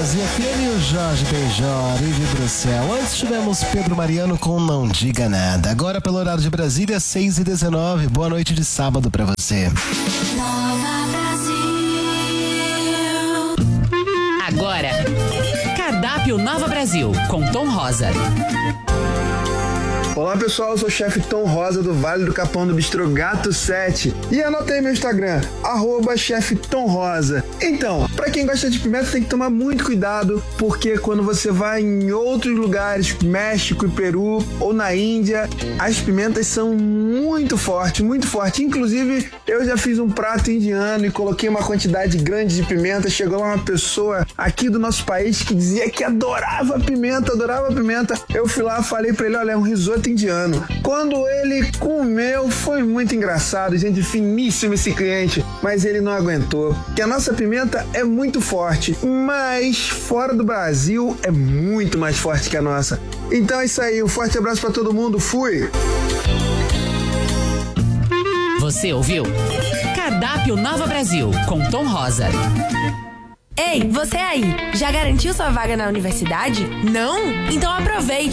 Brasil FM e o Jorge Benjor e Vibrocel. Antes tivemos Pedro Mariano com Não Diga Nada. Agora pelo horário de Brasília, 6h19. Boa noite de sábado pra você. Nova Brasil. Agora, Cardápio Nova Brasil, com Tom Rosa. Olá pessoal, eu sou o chefe Tom Rosa do Vale do Capão do Bistrô Gato 7 e anota aí meu Instagram, @chefe Tom Rosa. Então, pra quem gosta de pimenta tem que tomar muito cuidado, porque quando você vai em outros lugares, México e Peru ou na Índia, as pimentas são muito fortes, muito fortes. Inclusive, eu já fiz um prato indiano e coloquei uma quantidade grande de pimenta. Chegou lá uma pessoa aqui do nosso país que dizia que adorava pimenta, adorava pimenta. Eu fui lá, falei pra ele, olha, é um risoto indiano. Quando ele comeu, foi muito engraçado, gente finíssima esse cliente, mas ele não aguentou, que a nossa pimenta é muito forte, mas fora do Brasil é muito mais forte que a nossa. Então é isso aí, um forte abraço pra todo mundo, fui! Você ouviu? Cardápio Nova Brasil, com Tom Rosa. Ei, você aí, já garantiu sua vaga na universidade? Não? Então aproveite!